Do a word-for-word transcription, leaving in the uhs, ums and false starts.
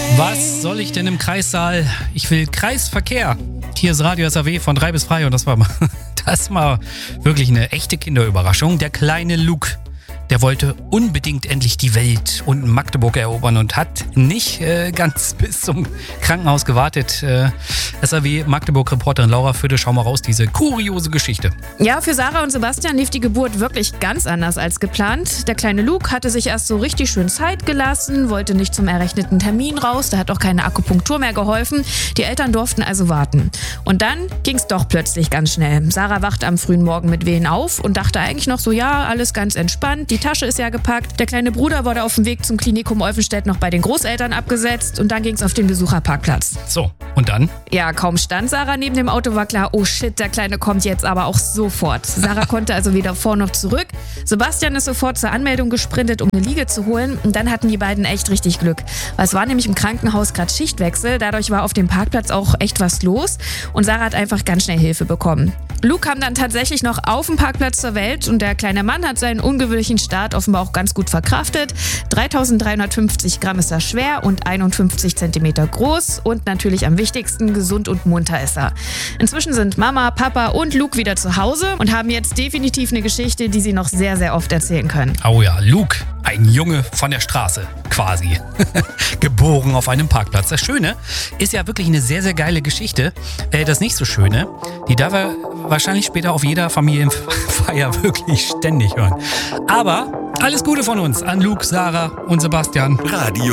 Was soll ich denn im Kreissaal? Ich will Kreisverkehr. Hier ist Radio S A W von drei bis frei und das war mal, das war wirklich eine echte Kinderüberraschung. Der kleine Luke, der wollte unbedingt endlich die Welt und Magdeburg erobern und hat nicht äh, ganz bis zum Krankenhaus gewartet. Äh, S A W-Magdeburg-Reporterin Laura Föde, schau mal raus, diese kuriose Geschichte. Ja, für Sarah und Sebastian lief die Geburt wirklich ganz anders als geplant. Der kleine Luke hatte sich erst so richtig schön Zeit gelassen, wollte nicht zum errechneten Termin raus, da hat auch keine Akupunktur mehr geholfen. Die Eltern durften also warten. Und dann ging's doch plötzlich ganz schnell. Sarah wachte am frühen Morgen mit Wehen auf und dachte eigentlich noch so, ja, alles ganz entspannt, die Tasche ist ja gepackt. Der kleine Bruder wurde auf dem Weg zum Klinikum Olfenstedt noch bei den Großeltern abgesetzt und dann ging's auf den Besucherparkplatz. So, und dann? Ja, kaum stand Sarah neben dem Auto, war klar, oh shit, der Kleine kommt jetzt aber auch sofort. Sarah konnte also weder vor noch zurück. Sebastian ist sofort zur Anmeldung gesprintet, um eine Liege zu holen. Und dann hatten die beiden echt richtig Glück. Weil es war nämlich im Krankenhaus gerade Schichtwechsel. Dadurch war auf dem Parkplatz auch echt was los. Und Sarah hat einfach ganz schnell Hilfe bekommen. Luke kam dann tatsächlich noch auf dem Parkplatz zur Welt und der kleine Mann hat seinen ungewöhnlichen Start offenbar auch ganz gut verkraftet. dreitausenddreihundertfünfzig Gramm ist er schwer und einundfünfzig Zentimeter groß und natürlich am wichtigsten, gesund und munter ist er. Inzwischen sind Mama, Papa und Luke wieder zu Hause und haben jetzt definitiv eine Geschichte, die sie noch sehr, sehr oft erzählen können. Oh ja, Luke, ein Junge von der Straße, quasi. Geboren auf einem Parkplatz. Das Schöne ist ja wirklich eine sehr, sehr geile Geschichte. Äh, das nicht so Schöne, die darf er wahrscheinlich später auf jeder Familienfeier wirklich ständig hören. Aber alles Gute von uns an Luke, Sarah und Sebastian. Radio